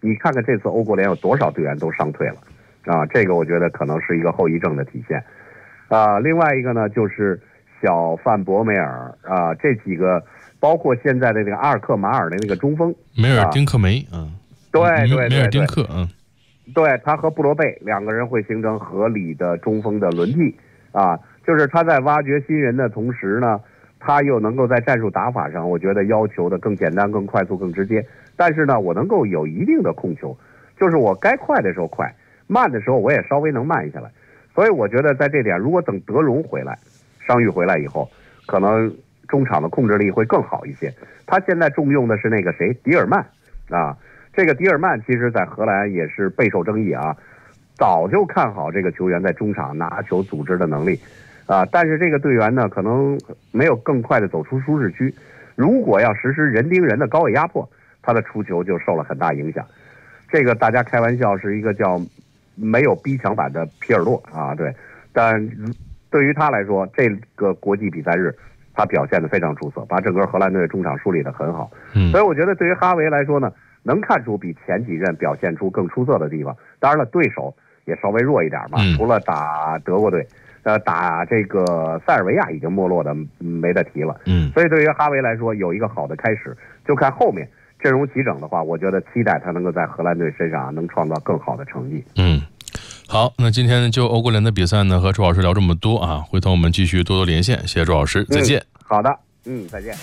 你看看这次欧国联有多少队员都伤退了啊，这个我觉得可能是一个后遗症的体现啊。另外一个呢，就是小范博梅尔啊，这几个包括现在的那个阿尔克马尔的那个中锋梅尔丁克梅啊， 对， 梅尔丁克对，他和布罗贝两个人会形成合理的中锋的轮替啊，就是他在挖掘新人的同时呢，他又能够在战术打法上，我觉得要求的更简单、更快速、更直接。但是呢，我能够有一定的控球，就是我该快的时候快，慢的时候我也稍微能慢下来。所以我觉得在这点，如果等德容回来，伤愈回来以后，可能中场的控制力会更好一些。他现在重用的是那个谁，迪尔曼啊。这个迪尔曼其实在荷兰也是备受争议啊，早就看好这个球员在中场拿球组织的能力啊，但是这个队员呢可能没有更快的走出舒适区，如果要实施人盯人的高位压迫，他的出球就受了很大影响。这个大家开玩笑是一个叫没有逼抢版的皮尔洛啊，对，但对于他来说，这个国际比赛日他表现得非常出色，把整个荷兰队中场梳理得很好。所以我觉得对于哈维来说呢，能看出比前几任表现出更出色的地方。当然了，对手也稍微弱一点嘛，除了打德国队，打这个塞尔维亚已经没落的没得提了。所以对于哈维来说，有一个好的开始，就看后面阵容齐整的话，我觉得期待他能够在荷兰队身上能创造更好的成绩。 好，那今天就欧国联的比赛呢，和周老师聊这么多啊，回头我们继续多多连线，谢谢周老师，再见。 好的，再见。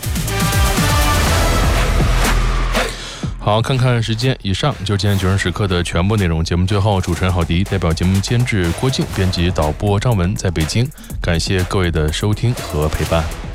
好，看看时间，以上就是今天9时时刻的全部内容。节目最后，主持人郝迪代表节目监制郭靖、编辑导播张文在北京，感谢各位的收听和陪伴。